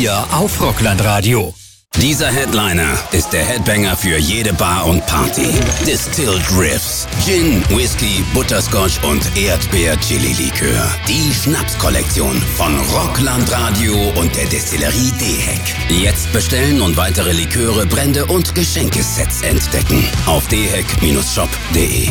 hier auf Rockland-Radio. Dieser Headliner ist der Headbanger für jede Bar und Party. Distilled Riffs, Gin, Whisky, Butterscotch und Erdbeer-Chili-Likör. Die Schnapskollektion von Rockland Radio und der Destillerie Deheck. Jetzt bestellen und weitere Liköre, Brände und Geschenkesets entdecken. Auf deheck-shop.de.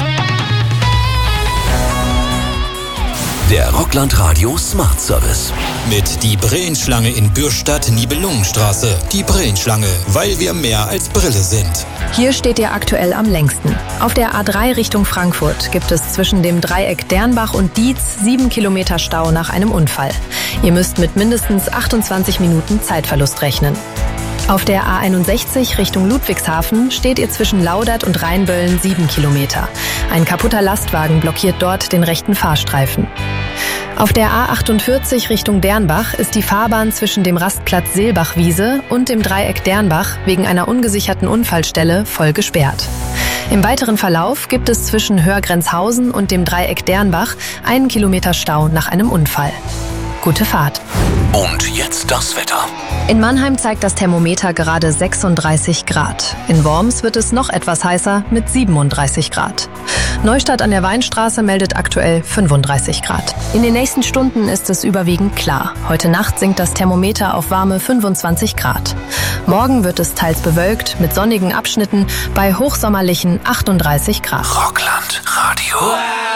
Der Rockland Radio Smart Service. Mit die Brillenschlange in Bürstadt, Nibelungenstraße. Die Brillenschlange, weil wir mehr als Brille sind. Hier steht ihr aktuell am längsten. Auf der A3 Richtung Frankfurt gibt es zwischen dem Dreieck Dernbach und Dietz 7 Kilometer Stau nach einem Unfall. Ihr müsst mit mindestens 28 Minuten Zeitverlust rechnen. Auf der A61 Richtung Ludwigshafen steht ihr zwischen Laudert und Rheinböllen 7 Kilometer. Ein kaputter Lastwagen blockiert dort den rechten Fahrstreifen. Auf der A48 Richtung Dernbach ist die Fahrbahn zwischen dem Rastplatz Seelbachwiese und dem Dreieck Dernbach wegen einer ungesicherten Unfallstelle voll gesperrt. Im weiteren Verlauf gibt es zwischen Hörgrenzhausen und dem Dreieck Dernbach 1 Kilometer Stau nach einem Unfall. Gute Fahrt. Und jetzt das Wetter. In Mannheim zeigt das Thermometer gerade 36 Grad. In Worms wird es noch etwas heißer mit 37 Grad. Neustadt an der Weinstraße meldet aktuell 35 Grad. In den nächsten Stunden ist es überwiegend klar. Heute Nacht sinkt das Thermometer auf warme 25 Grad. Morgen wird es teils bewölkt mit sonnigen Abschnitten bei hochsommerlichen 38 Grad. Rockland Radio.